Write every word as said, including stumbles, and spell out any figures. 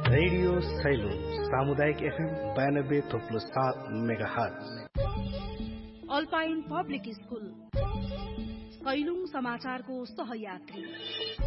Radio salon सामुदायिक FM बयानब्बे थोप्लो सात mega hertz. Alpine public school Sailung समाचारको सहयात्री।